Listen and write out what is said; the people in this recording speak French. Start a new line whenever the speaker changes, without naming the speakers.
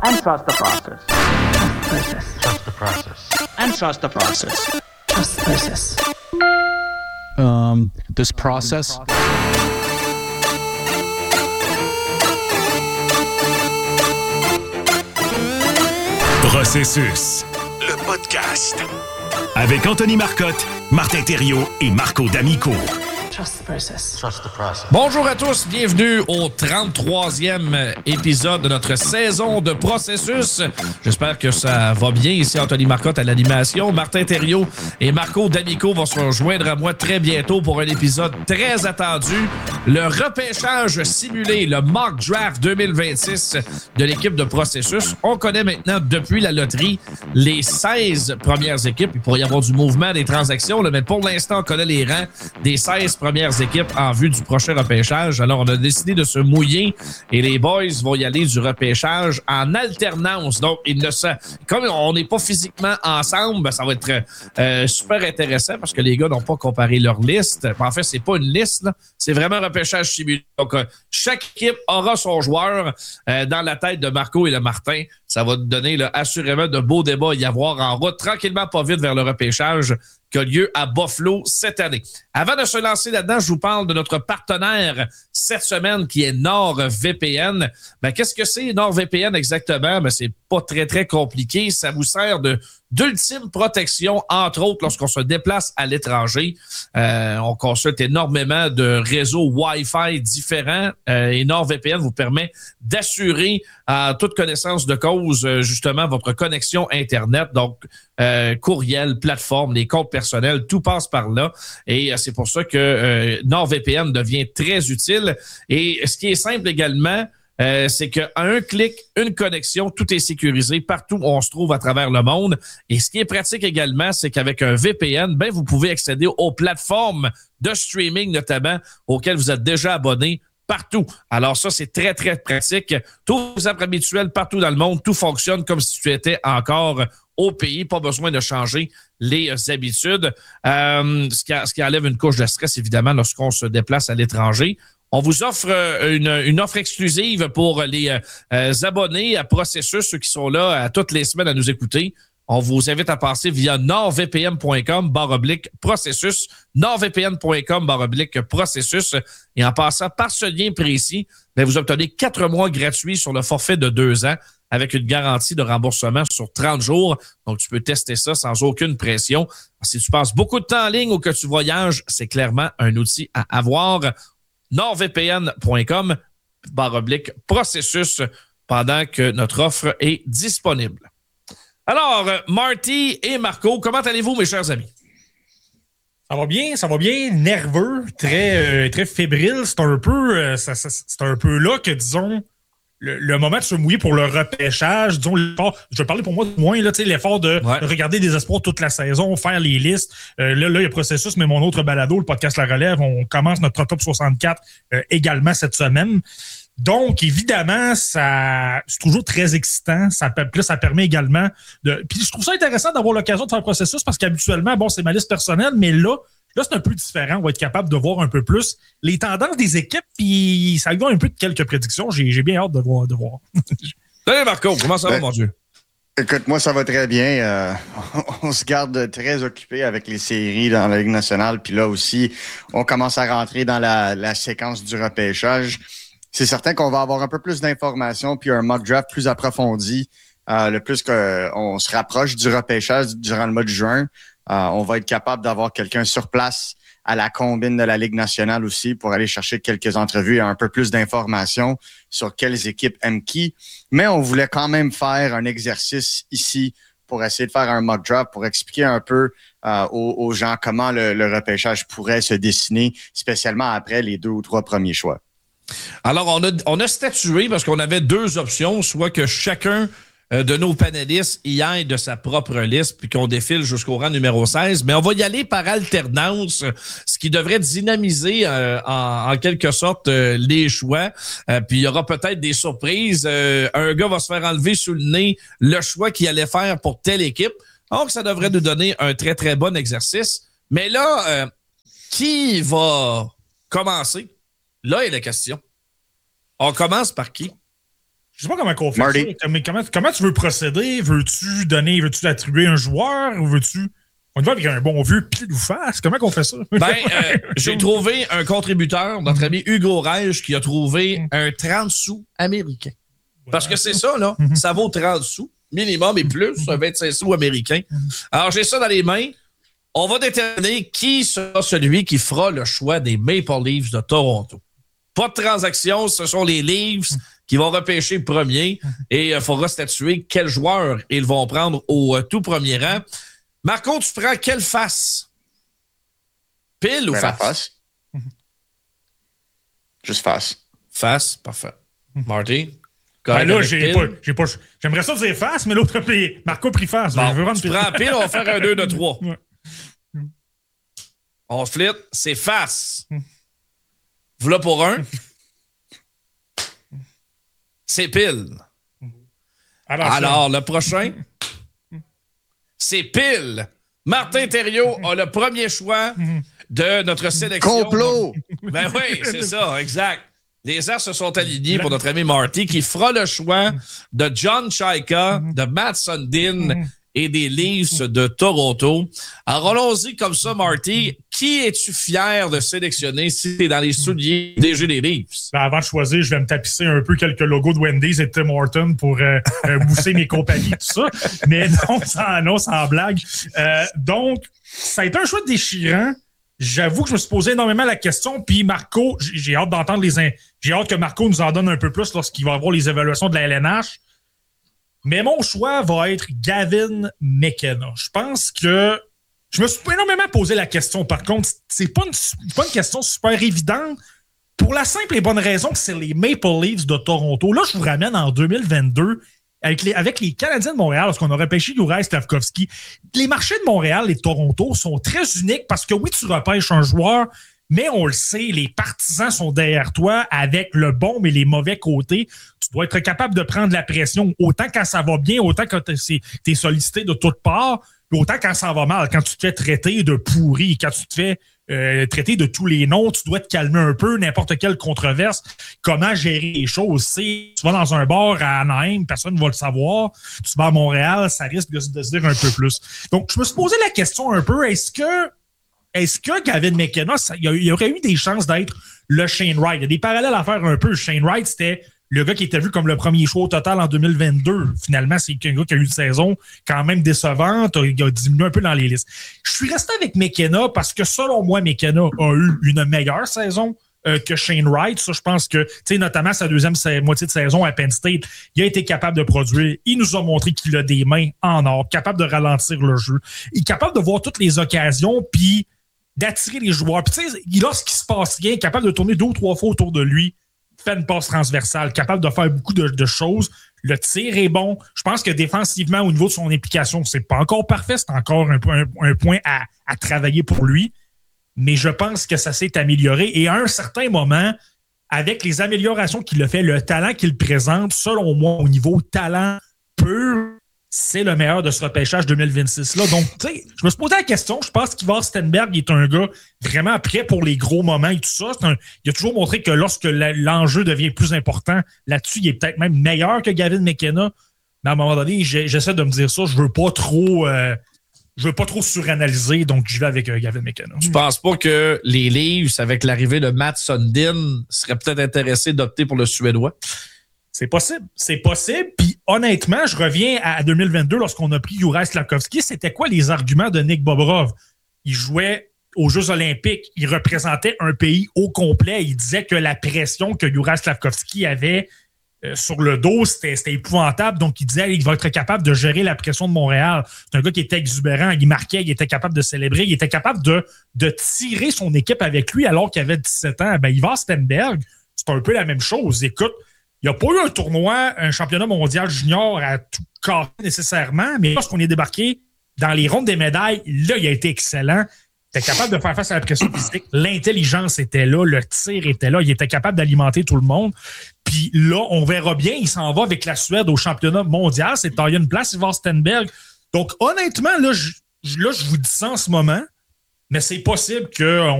And trust the process.
Trust the process.
And trust the process.
Trust the process.
This process.
Processus, le podcast. Avec Anthony Marcotte, Martin Thériault et Marco D'Amico.
Trust the process.
Trust the process.
Bonjour à tous, bienvenue au 33e épisode de notre saison de Processus. J'espère que ça va bien. Ici Anthony Marcotte à l'animation. Martin Thériault et Marco D'Amico vont se rejoindre à moi très bientôt pour un épisode très attendu. Le repêchage simulé, le mock draft 2026 de l'équipe de Processus. On connaît maintenant depuis la loterie les 16 premières équipes. Il pourrait y avoir du mouvement, des transactions, là, mais pour l'instant, on connaît les rangs des 16 premières équipes en vue du prochain repêchage. Alors, on a décidé de se mouiller et les boys vont y aller du repêchage en alternance. Donc, comme on n'est pas physiquement ensemble, ben, ça va être super intéressant parce que les gars n'ont pas comparé leur liste. En fait, c'est pas une liste, là. C'est vraiment un repêchage simulé. Donc, chaque équipe aura son joueur dans la tête de Marco et de Martin. Ça va nous donner là, assurément de beaux débats à y avoir en route, tranquillement pas vite vers le repêchage qui a lieu à Buffalo cette année. Avant de se lancer là-dedans, je vous parle de notre partenaire cette semaine qui est NordVPN. Ben, qu'est-ce que c'est NordVPN exactement? Ben, c'est pas très, très compliqué. Ça vous sert d'ultime protection, entre autres, lorsqu'on se déplace à l'étranger. On consulte énormément de réseaux Wi-Fi différents et NordVPN vous permet d'assurer à toute connaissance de cause, justement, votre connexion Internet. Donc, courriel, plateforme, les comptes personnels, tout passe par là. Et c'est pour ça que NordVPN devient très utile. Et ce qui est simple également, c'est qu'à un clic, une connexion, tout est sécurisé partout où on se trouve à travers le monde. Et ce qui est pratique également, c'est qu'avec un VPN, ben, vous pouvez accéder aux plateformes de streaming notamment auxquelles vous êtes déjà abonné partout. Alors ça, c'est très, très pratique. Tous vos apps habituels partout dans le monde, tout fonctionne comme si tu étais encore au pays. Pas besoin de changer les habitudes. Ce qui enlève une couche de stress, évidemment, lorsqu'on se déplace à l'étranger. On vous offre une offre exclusive pour les abonnés à Processus, ceux qui sont là toutes les semaines à nous écouter. On vous invite à passer via nordvpn.com/processus, nordvpn.com/processus. Et en passant par ce lien précis, bien, vous obtenez 4 mois gratuits sur le forfait de 2 ans avec une garantie de remboursement sur 30 jours. Donc, tu peux tester ça sans aucune pression. Si tu passes beaucoup de temps en ligne ou que tu voyages, c'est clairement un outil à avoir. nordvpn.com/processus pendant que notre offre est disponible. Alors, Marty et Marco, comment allez-vous, mes chers amis?
Ça va bien, nerveux, très fébrile. C'est un peu là que, disons, le moment de se mouiller pour le repêchage, disons, l'effort, je vais parler pour moi du moins, là, l'effort de regarder des espoirs toute la saison, faire les listes. Là, il y a Processus, mais mon autre balado, le podcast La Relève, on commence notre top 64 également cette semaine. Donc, évidemment, c'est toujours très excitant. Ça permet également de... Puis je trouve ça intéressant d'avoir l'occasion de faire un Processus parce qu'habituellement, bon, c'est ma liste personnelle, mais là, c'est un peu différent. On va être capable de voir un peu plus les tendances des équipes, puis ça va un peu de quelques prédictions. J'ai bien hâte de voir.
Salut Marco, comment ça va, mon Dieu?
Écoute, moi, ça va très bien. On se garde très occupé avec les séries dans la Ligue nationale, puis là aussi, on commence à rentrer dans la séquence du repêchage. C'est certain qu'on va avoir un peu plus d'informations puis un mock draft plus approfondi. Le plus qu'on se rapproche du repêchage durant le mois de juin, on va être capable d'avoir quelqu'un sur place à la combine de la Ligue nationale aussi pour aller chercher quelques entrevues et un peu plus d'informations sur quelles équipes aiment qui. Mais on voulait quand même faire un exercice ici pour essayer de faire un mock draft, pour expliquer un peu aux gens comment le repêchage pourrait se dessiner, spécialement après les 2 ou 3 premiers choix.
Alors, on a statué parce qu'on avait 2 options, soit que chacun de nos panélistes y aille de sa propre liste puis qu'on défile jusqu'au rang numéro 16, mais on va y aller par alternance, ce qui devrait dynamiser en quelque sorte les choix. Puis il y aura peut-être des surprises. Un gars va se faire enlever sous le nez le choix qu'il allait faire pour telle équipe. Donc, ça devrait nous donner un très, très bon exercice. Mais là, qui va commencer? Là est la question. On commence par qui?
Je sais pas comment on fait
Marty.
ça. Comment tu veux procéder? Veux-tu attribuer un joueur ou veux-tu... On y va avec un bon vieux pile ou face. Comment qu'on fait ça?
J'ai trouvé un contributeur, notre ami Hugo Reich, qui a trouvé un 30 sous américain. Parce que c'est ça, là. Ça vaut 30 sous, minimum et plus, un 25 sous américain. Alors, j'ai ça dans les mains. On va déterminer qui sera celui qui fera le choix des Maple Leafs de Toronto. Pas de transaction, ce sont les Leafs qui vont repêcher le premier et il faudra statuer quel joueur ils vont prendre au tout premier rang. Marco, tu prends quelle face? Pile ou face?
Face. Juste face.
Face, parfait. Marty?
Là, j'aimerais ça dire face, mais l'autre, Marco a pris face.
Bon, tu prends pile, on va faire un 2 de 3. Ouais. On flit, c'est face. Voilà pour un. C'est pile. Alors, le prochain, c'est pile. Martin Thériault a le premier choix de notre sélection.
Complot!
Ben oui, c'est ça, exact. Les arts se sont alignés pour notre ami Marty qui fera le choix de John Chaika, de Matt Sundin et des Leafs de Toronto. Alors, allons-y comme ça, Marty. Qui es-tu fier de sélectionner si tu es dans les souliers des jeux des Leafs?
Ben, avant de choisir, je vais me tapisser un peu quelques logos de Wendy's et Tim Horton pour bousser mes compagnies, tout ça. Mais non, sans blague. Donc, ça a été un choix déchirant. J'avoue que je me suis posé énormément la question. Puis Marco, j'ai hâte d'entendre j'ai hâte que Marco nous en donne un peu plus lorsqu'il va avoir les évaluations de la LNH. Mais mon choix va être Gavin McKenna. Je pense que je me suis énormément posé la question. Par contre, c'est pas une question super évidente pour la simple et bonne raison que c'est les Maple Leafs de Toronto. Là, je vous ramène en 2022 avec les Canadiens de Montréal, lorsqu'on a repêché Juraj Slafkovský. Les marchés de Montréal et de Toronto sont très uniques parce que oui, tu repêches un joueur, mais on le sait, les partisans sont derrière toi avec le bon mais les mauvais côtés. Tu dois être capable de prendre la pression autant quand ça va bien, autant quand t'es sollicité de toutes parts, puis autant quand ça va mal, quand tu te fais traiter de pourri, quand tu te fais traiter de tous les noms, tu dois te calmer un peu, n'importe quelle controverse, comment gérer les choses. Tu vas dans un bar à Anaheim, personne ne va le savoir. Tu vas à Montréal, ça risque de se dire un peu plus. Donc, je me suis posé la question un peu, est-ce que Gavin McKenna, il y aurait eu des chances d'être le Shane Wright? Il y a des parallèles à faire un peu. Shane Wright, c'était le gars qui était vu comme le premier choix au total en 2022. Finalement, c'est un gars qui a eu une saison quand même décevante. Il a diminué un peu dans les listes. Je suis resté avec McKenna parce que, selon moi, McKenna a eu une meilleure saison que Shane Wright. Ça, je pense que, tu sais, notamment sa deuxième moitié de saison à Penn State, il a été capable de produire. Il nous a montré qu'il a des mains en or, capable de ralentir le jeu. Il est capable de voir toutes les occasions, puis d'attirer les joueurs. Puis, tu sais, lorsqu'il se passe rien, capable de tourner 2 ou 3 fois autour de lui, fait une passe transversale, capable de faire beaucoup de choses. Le tir est bon. Je pense que défensivement, au niveau de son implication, c'est pas encore parfait. C'est encore un point à travailler pour lui. Mais je pense que ça s'est amélioré. Et à un certain moment, avec les améliorations qu'il a fait, le talent qu'il présente, selon moi, au niveau talent pur, c'est le meilleur de ce repêchage 2026-là. Donc, tu sais, je me suis posé la question. Je pense qu'Ivar Stenberg est un gars vraiment prêt pour les gros moments et tout ça. Il a toujours montré que lorsque l'enjeu devient plus important, là-dessus, il est peut-être même meilleur que Gavin McKenna. Mais à un moment donné, j'essaie de me dire ça. Je veux pas trop suranalyser, donc je vais avec Gavin McKenna.
Tu penses pas que les Leafs, avec l'arrivée de Matt Sundin, seraient peut-être intéressés d'opter pour le Suédois?
C'est possible. Puis honnêtement, je reviens à 2022 lorsqu'on a pris Juraj Slafkovský. C'était quoi les arguments de Nick Bobrov? Il jouait aux Jeux olympiques. Il représentait un pays au complet. Il disait que la pression que Juraj Slafkovský avait sur le dos, c'était épouvantable. Donc, il disait qu'il va être capable de gérer la pression de Montréal. C'est un gars qui était exubérant. Il marquait, il était capable de célébrer. Il était capable de tirer son équipe avec lui alors qu'il avait 17 ans. Ben, Ivar Stenberg, c'est un peu la même chose. Écoute, il n'y a pas eu un tournoi, un championnat mondial junior à tout casser nécessairement, mais lorsqu'on est débarqué dans les rondes des médailles, là, il a été excellent. Il était capable de faire face à la pression physique. L'intelligence était là, le tir était là. Il était capable d'alimenter tout le monde. Puis là, on verra bien, il s'en va avec la Suède au championnat mondial. C'est taillé une place, Ivar Stenberg. Donc, honnêtement, là, je vous dis ça en ce moment, mais c'est possible qu'on